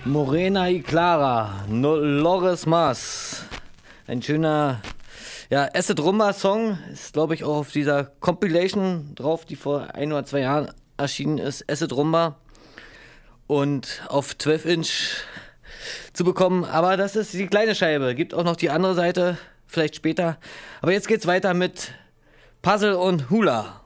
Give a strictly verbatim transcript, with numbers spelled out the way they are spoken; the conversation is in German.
Morena y Clara, no Lores Mas. Ein schöner, ja, Acid Rumba Song. Ist, glaube ich, auch auf dieser Compilation drauf, die vor ein oder zwei Jahren erschienen ist. Acid Rumba. Und auf zwölf Inch zu bekommen. Aber das ist die kleine Scheibe. Gibt auch noch die andere Seite, vielleicht später. Aber jetzt geht's weiter mit Puzzle und Hula.